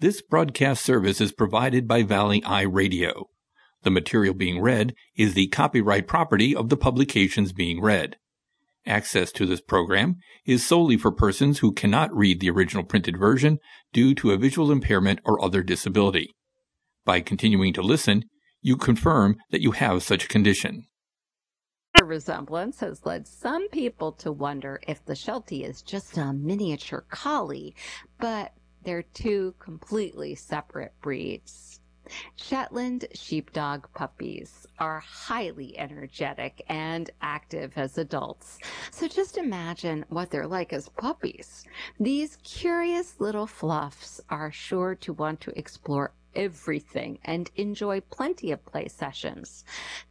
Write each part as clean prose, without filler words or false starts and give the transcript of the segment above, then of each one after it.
This broadcast service is provided by Valley Eye Radio. The material being read is the copyright property of the publications being read. Access to this program is solely for persons who cannot read the original printed version due to a visual impairment or other disability. By continuing to listen, you confirm that you have such a condition. Resemblance has led some people to wonder if the Sheltie is just a miniature collie, but they're two completely separate breeds. Shetland sheepdog puppies are highly energetic and active as adults, so just imagine what they're like as puppies. These curious little fluffs are sure to want to explore everything and enjoy plenty of play sessions.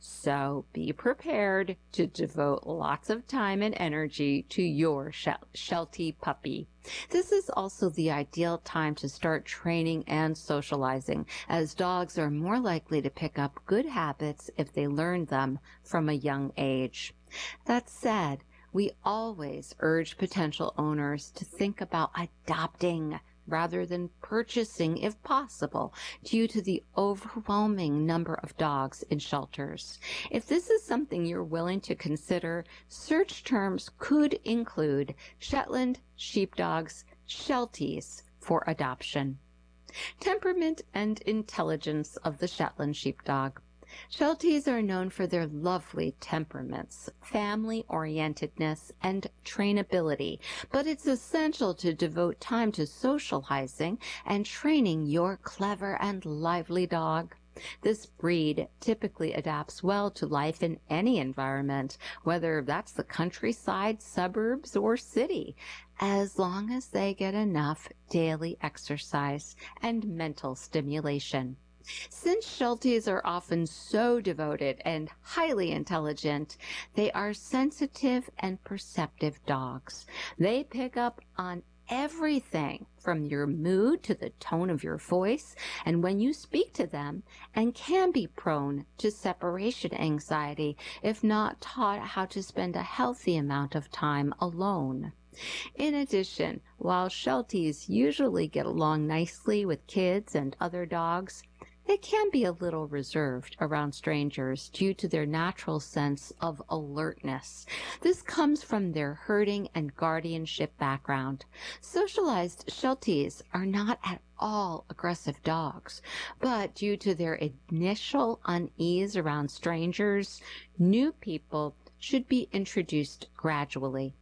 So be prepared to devote lots of time and energy to your Sheltie puppy. This is also the ideal time to start training and socializing, as dogs are more likely to pick up good habits if they learn them from a young age. That said, we always urge potential owners to think about adopting rather than purchasing if possible, due to the overwhelming number of dogs in shelters. If this is something you're willing to consider, search terms could include Shetland sheepdogs, Shelties for adoption. Temperament and intelligence of the Shetland sheepdog. Shelties are known for their lovely temperaments, family-orientedness, and trainability, but it's essential to devote time to socializing and training your clever and lively dog. This breed typically adapts well to life in any environment, whether that's the countryside, suburbs, or city, as long as they get enough daily exercise and mental stimulation. Since Shelties are often so devoted and highly intelligent, they are sensitive and perceptive dogs. They pick up on everything from your mood to the tone of your voice and when you speak to them, and can be prone to separation anxiety if not taught how to spend a healthy amount of time alone. In addition, while Shelties usually get along nicely with kids and other dogs, they can be a little reserved around strangers due to their natural sense of alertness. This comes from their herding and guardianship background. Socialized Shelties are not at all aggressive dogs, but due to their initial unease around strangers, new people should be introduced gradually.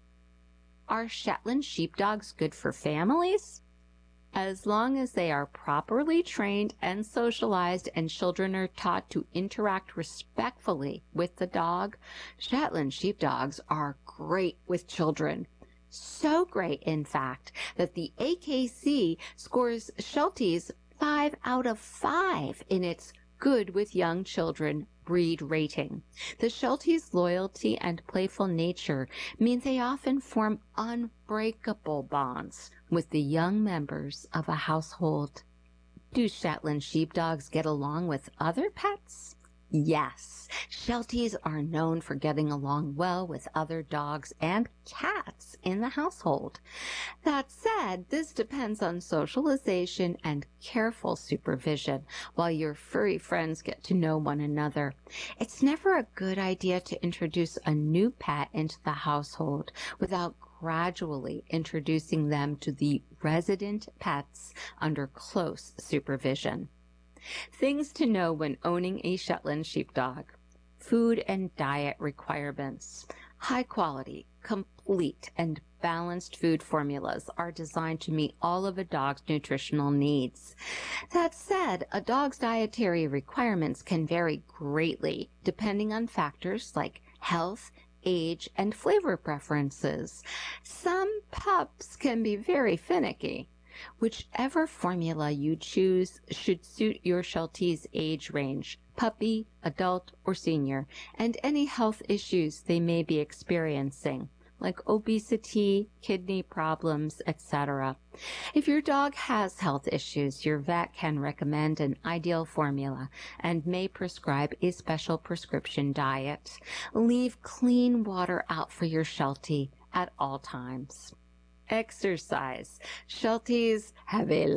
Are Shetland sheepdogs good for families? As long as they are properly trained and socialized and children are taught to interact respectfully with the dog, Shetland sheepdogs are great with children. So great, in fact, that the AKC scores Shelties 5 out of 5 in its Good with Young Children breed rating. The Shelties' loyalty and playful nature mean they often form unbreakable bonds with the young members of a household. Do Shetland sheepdogs get along with other pets? Yes, Shelties are known for getting along well with other dogs and cats in the household. That said, this depends on socialization and careful supervision while your furry friends get to know one another. It's never a good idea to introduce a new pet into the household without gradually introducing them to the resident pets under close supervision. Things to know when owning a Shetland sheepdog. Food and diet requirements. High quality, complete, and balanced food formulas are designed to meet all of a dog's nutritional needs. That said, a dog's dietary requirements can vary greatly depending on factors like health, age, and flavor preferences. Some pups can be very finicky. Whichever formula you choose should suit your Sheltie's age range, puppy, adult, or senior, and any health issues they may be experiencing, like obesity, kidney problems, etc. If your dog has health issues, your vet can recommend an ideal formula and may prescribe a special prescription diet. Leave clean water out for your Sheltie at all times. Exercise. Shelties have a